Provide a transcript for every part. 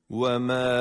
وَمَا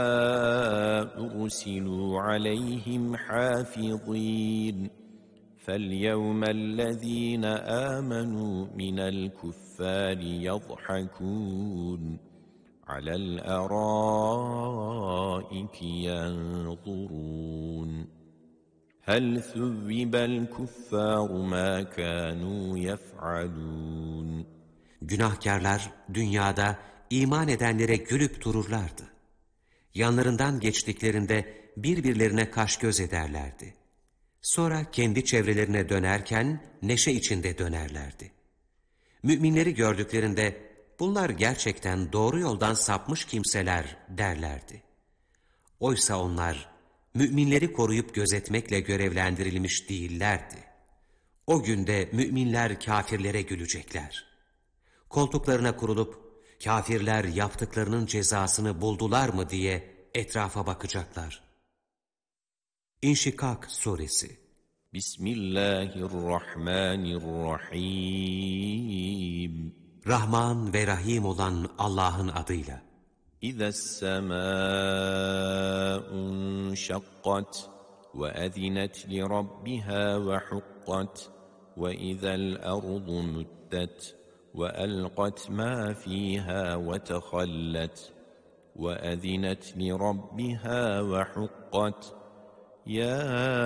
أُرْسِلُوا عَلَيْهِمْ حَافِظِينَ فَالْيَوْمَ الَّذِينَ آمَنُوا مِنَ الْكُفَّارِ يَضْحَكُونَ عَلَى الْأَرَائِكِ يَنظُرُونَ هَلْ ثُوِّبَ الْكُفَّارُ مَا كَانُوا يَفْعَلُونَ Günahkarlar dünyada iman edenlere gülüp dururlardı. Yanlarından geçtiklerinde birbirlerine kaş göz ederlerdi. Sonra kendi çevrelerine dönerken neşe içinde dönerlerdi. Müminleri gördüklerinde bunlar gerçekten doğru yoldan sapmış kimseler derlerdi. Oysa onlar müminleri koruyup gözetmekle görevlendirilmiş değillerdi. O günde müminler kafirlere gülecekler. Koltuklarına kurulup kafirler yaptıklarının cezasını buldular mı diye etrafa bakacaklar. İnşikak Suresi. Bismillahirrahmanirrahim. Rahman ve Rahim olan Allah'ın adıyla. İzes-semâ'un şakkat ve ezinet li rabbiha ve hukkat ve izel ardu muddet ve elqat ma fiha ve tehallet ve ezinet li rabbiha ve hukkat. يا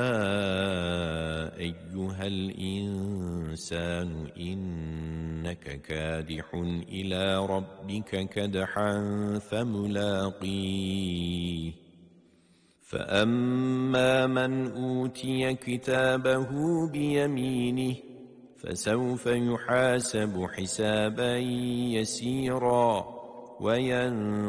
أيها الإنسان إنك كادح إلى ربك كدحا فملاقيه فأما من أوتي كتابه بيمينه فسوف يحاسب حسابا يسيرا